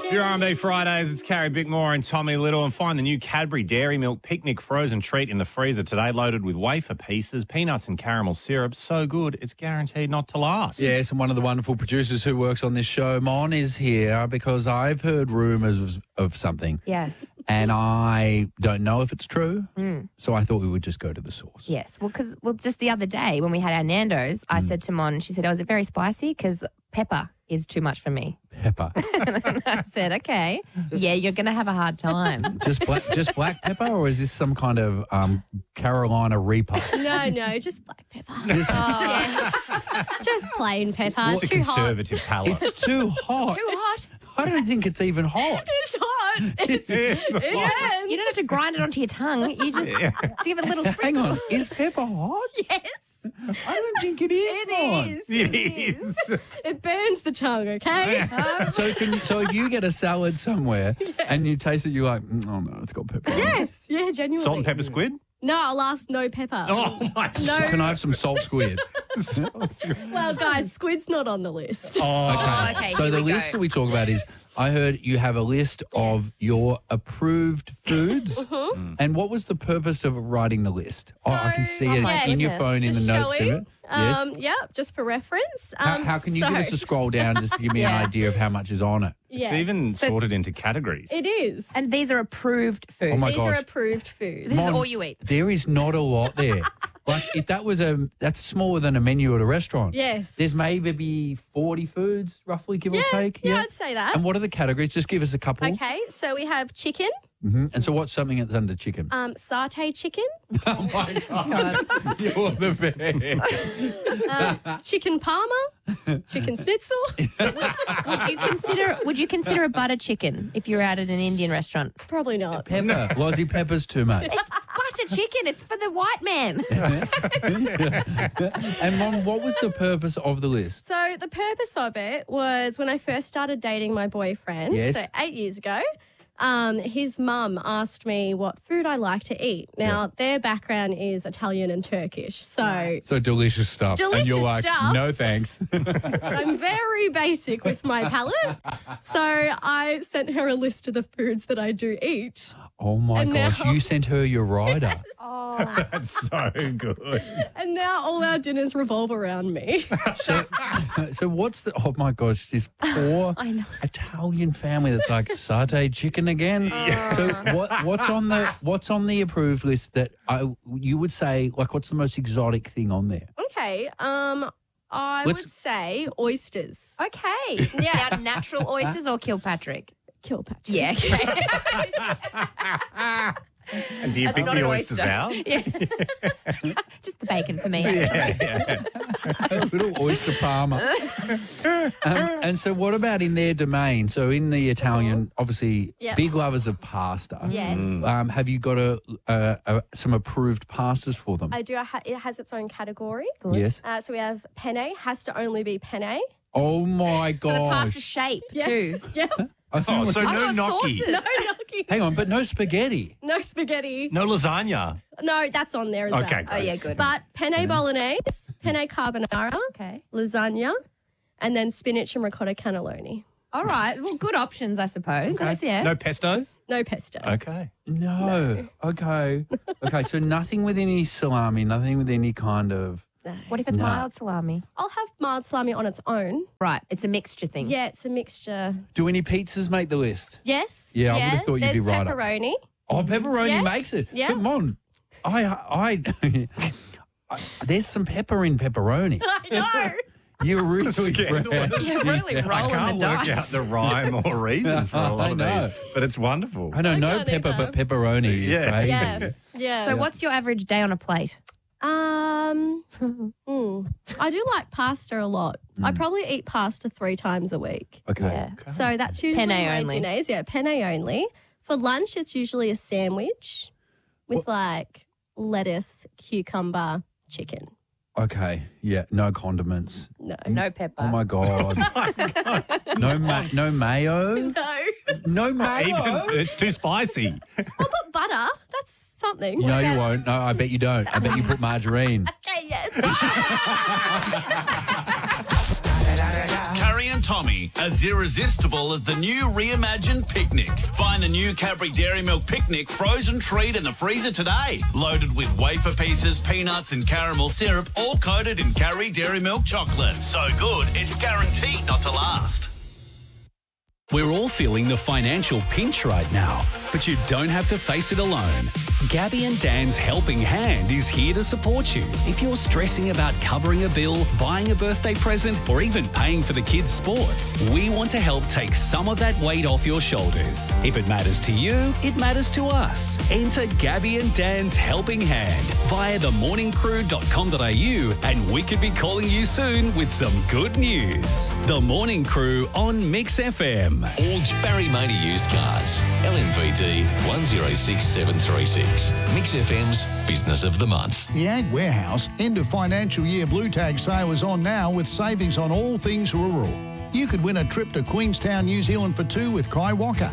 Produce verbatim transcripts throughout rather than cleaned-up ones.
Your R and B Fridays, it's Carrie Bickmore and Tommy Little. And find the new Cadbury Dairy Milk Picnic frozen treat in the freezer today, loaded with wafer pieces, peanuts and caramel syrup. So good, it's guaranteed not to last. Yes, and one of the wonderful producers who works on this show, Mon, is here because I've heard rumours of, of something. Yeah. And I don't know if it's true, Mm. so I thought we would just go to the source. Yes. Well, because well, just the other day when we had our Nando's, I said to Mon, she said, "Oh, is it very spicy? Because pepper is too much for me." Pepper. And I said, "Okay, yeah, you're going to have a hard time." Just black, just black pepper, or is this some kind of um, Carolina Reaper? No, no, just black pepper. Yeah. Just plain pepper. Just a Too hot. conservative palate. It's too hot. Too hot. I don't think it's even hot. It's hot. It's, it burns. You don't have to grind it onto your tongue. You just give it a little Hang sprinkle. on, is pepper hot? Yes. I don't think it is. It Mon. is. It is. It burns the tongue, okay? So, can you, so if you get a salad somewhere and you taste it, you're like, mm, oh no, it's got pepper. Yes. Yeah, genuinely. Salt and pepper squid? No, I'll ask no pepper. Oh, my No. Can I have some salt squid? Well, guys, squid's not on the list. Oh, Okay, So here the we list go. that we talk about is, I heard you have a list of your approved foods. Mm-hmm. And what was the purpose of writing the list? oh, I can see it. my It's in your goodness. phone in the Just notes. showing. Isn't it? Yes. Um, yeah, just for reference. how, Um, how can you so, give us a scroll down just to give me an Yeah. idea of how much is on it? It's yes. even sorted into categories. It is. And these are approved foods. Oh my These are gosh. approved foods. This is Mon, all you eat. There is not a lot there. Like if that was a, that's smaller than a menu at a restaurant. Yes. There's maybe forty foods, roughly, give yeah, or take. yeah, I'd say that. And what are the categories? Just give us a couple. Okay, so we have chicken, hmm And so what's something that's under chicken? um, satay chicken, oh my God. You're the best. uh, chicken parma, chicken schnitzel. Would you consider Would you consider a butter chicken if you're out at an Indian restaurant? Probably not. Pepper. Lozzie Pepper's too much. It's butter chicken. It's for the white man. And Mom, what was the purpose of the list? So the purpose of it was when I first started dating my boyfriend, Yes. so eight years ago, um, his mum asked me what food I like to eat. Now, their background is Italian and Turkish, so So delicious stuff. and Delicious you're like, stuff. no thanks. I'm very basic with my palate. So I sent her a list of the foods that I do eat. Oh my And gosh, now- you sent her your rider. Oh, That's so good. And now all our dinners revolve around me. So, so what's the, oh my gosh, this poor I know. Italian family that's like satay chicken again. So what, what's on the, what's on the approved list that I, you would say, like what's the most exotic thing on there? Okay, um, I Let's- would say oysters. okay. Yeah. Now, natural oysters or Kilpatrick? Kilpatrick. Yeah. Okay. And do you That's pick not the an oysters oyster. out? Yeah. Just the bacon for me. Yeah, yeah. A little oyster parma. um, and so what about in their domain? So in the Italian, obviously, Yep. big lovers of pasta. Yes. Um, have you got a, a, a some approved pastas for them? I do. Ha- it has its own category. Yes. Uh, so we have penne. Has to only be penne. Oh my So the gosh. pasta shape Yes. too. Yeah. I thought it Oh, was- so I no got gnocchi. sauces. No gnocchi. hang on, but no spaghetti. No spaghetti. No lasagna. No, that's on there as Okay, well. great. Oh yeah, good. But penne bolognese, penne carbonara, Okay. lasagna, and then spinach and ricotta cannelloni. All right. Well, good options, I suppose. That's yeah. No pesto? No pesto. Okay. No. Okay. Okay, so nothing with any salami, nothing with any kind of. No. What if it's No. mild salami? I'll have mild salami on its own. Right. It's a mixture thing. Yeah, it's a mixture. Do any pizzas make the list? Yes. Yeah, I would have thought you'd There's be right up. pepperoni. Oh, pepperoni Yeah. makes it. Yeah. Come on. I, I, I, there's some pepper in pepperoni. I know. You're really Scandalous. You're really I rolling can't the work dice. out the rhyme or reason for a lot I of know. these, but it's wonderful. I know, no can't pepper, either. but pepperoni is Yeah. great. Yeah. Yeah. So what's your average day on a plate? Um, mm, I do like pasta a lot. I probably eat pasta three times a week. Okay. Yeah. So that's usually Penne my only. dinners. Yeah, penne only. For lunch, it's usually a sandwich with like lettuce, cucumber, chicken. Okay. Yeah. No condiments. No. No pepper. Oh my god. no ma- no mayo. No. No mayo. Even, it's too spicy. I'll put butter. That's something. No, you won't. No, I bet you don't. I bet you put margarine. Okay, yes. Carrie and Tommy, as irresistible as the new reimagined picnic. Find the new Cadbury Dairy Milk Picnic frozen treat in the freezer today. Loaded with wafer pieces, peanuts and caramel syrup, all coated in Cadbury Dairy Milk chocolate. So good, it's guaranteed not to last. We're all feeling the financial pinch right now, but you don't have to face it alone. Gabby and Dan's Helping Hand is here to support you. If you're stressing about covering a bill, buying a birthday present, or even paying for the kids' sports, we want to help take some of that weight off your shoulders. If it matters to you, it matters to us. Enter Gabby and Dan's Helping Hand via the morning crew dot com dot a u and we could be calling you soon with some good news. The Morning Crew on Mix F M. All Barry-Money used cars. L M V D one zero six seven three six. Mix F M's Business of the Month. The Ag Warehouse end of financial year Blue Tag sale is on now with savings on all things rural. You could win a trip to Queenstown, New Zealand for two with Kai Walker.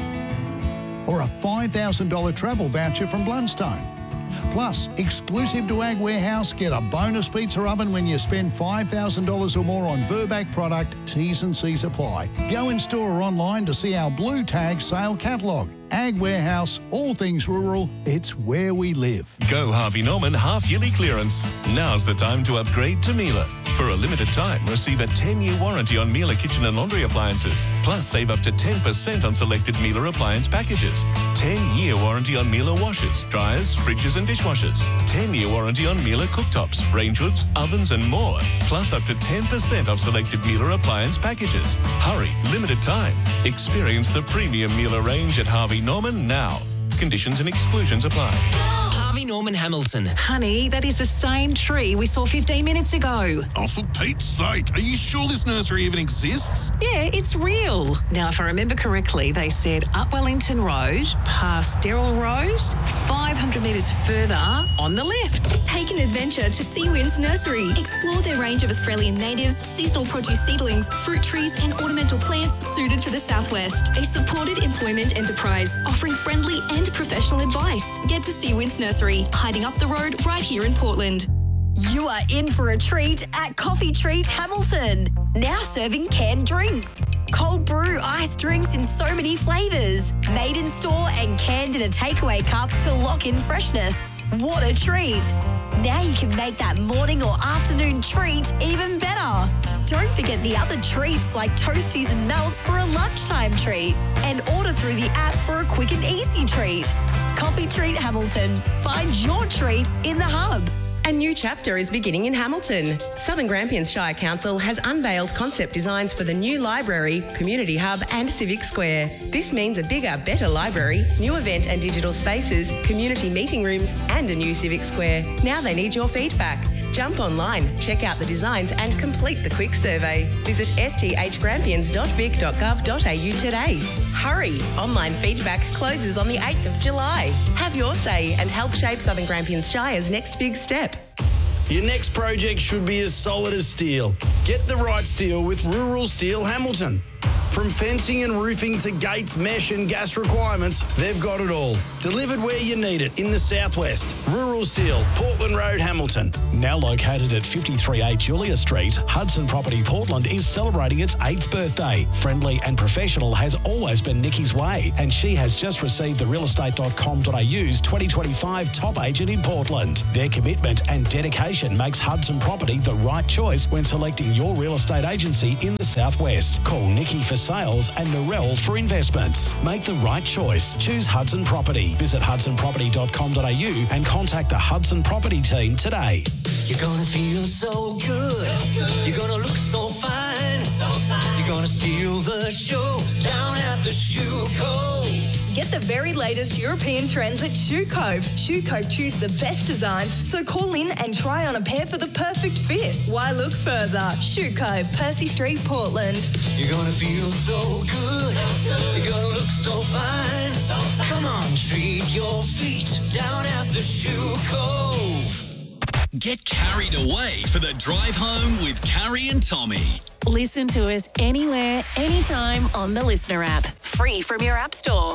Or a five thousand dollars travel voucher from Blundstone. Plus, exclusive to Ag Warehouse, get a bonus pizza oven when you spend five thousand dollars or more on Verbac product. T's and C's apply. Go in store or online to see our Blue Tag sale catalogue. Ag Warehouse, all things rural, it's where we live. Go Harvey Norman half-yearly clearance. Now's the time to upgrade to Miele. For a limited time, receive a ten-year warranty on Miele kitchen and laundry appliances. Plus, save up to ten percent on selected Miele appliance packages. ten-year warranty on Miele washers, dryers, fridges and dishwashers. ten-year warranty on Miele cooktops, range hoods, ovens and more. Plus, up to ten percent off selected Miele appliance packages. Hurry, limited time. Experience the premium Miele range at Harvey Norman now. Conditions and exclusions apply. Harvey Norman Hamilton. Honey, that is the same tree we saw fifteen minutes ago. Oh, for Pete's sake. Are you sure this nursery even exists? Yeah, it's real. Now, if I remember correctly, they said up Wellington Road, past Daryl Road, five hundred metres further on the left. Take an adventure to Seawinds Nursery. Explore their range of Australian natives, seasonal produce seedlings, fruit trees and ornamental plants suited for the southwest. A supported employment enterprise offering friendly and professional advice. Get to Seawinds Nursery, hiding up the road right here in Portland. You are in for a treat at Coffee Treat Hamilton. Now serving canned drinks. Cold brew iced drinks in so many flavours. Made in store and canned in a takeaway cup to lock in freshness. What a treat. Now you can make that morning or afternoon treat even better. Don't forget the other treats like toasties and melts for a lunchtime treat. And order through the app for a quick and easy treat. Coffee Treat Hamilton. Find your treat in the hub. A new chapter is beginning in Hamilton. Southern Grampians Shire Council has unveiled concept designs for the new library, community hub and civic square. This means a bigger, better library, new event and digital spaces, community meeting rooms and a new civic square. Now they need your feedback. Jump online, check out the designs and complete the quick survey. Visit s t h grampians dot vic dot gov dot a u today. Hurry! Online feedback closes on the eighth of July. Have your say and help shape Southern Grampians Shire's next big step. Your next project should be as solid as steel. Get the right steel with Rural Steel Hamilton. From fencing and roofing to gates, mesh and gas requirements, they've got it all. Delivered where you need it in the southwest. Rural Steel, Portland Road, Hamilton. Now located at fifty-three A Julia Street, Hudson Property Portland is celebrating its eighth birthday. Friendly and professional has always been Nikki's way, and she has just received the real estate dot com dot a u's twenty twenty-five top agent in Portland. Their commitment and dedication makes Hudson Property the right choice when selecting your real estate agency in the southwest. Call Nikki for sales and Narelle for investments. Make the right choice. Choose Hudson Property. Visit hudson property dot com dot a u and contact the Hudson Property team today. You're gonna feel so good. so good. You're gonna look so fine. so fine. You're gonna steal the show down at the Shoe Cove. Get the very latest European trends at Shoe Cove. Shoe Cove choose the best designs, so call in and try on a pair for the perfect fit. Why look further? Shoe Cove, Percy Street, Portland. You're gonna feel so good. so good. You're gonna look so fine. so fine. Come on, treat your feet down at the Shoe Cove. Get carried away for the drive home with Carrie and Tommy. Listen to us anywhere, anytime on the Listener app. Free from your app store.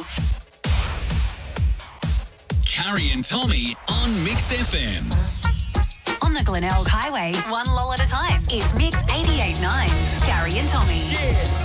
Carrie and Tommy on Mix F M. on the Glenelg Highway, one lull at a time. It's Mix eighty-eight point nine's Gary and Tommy.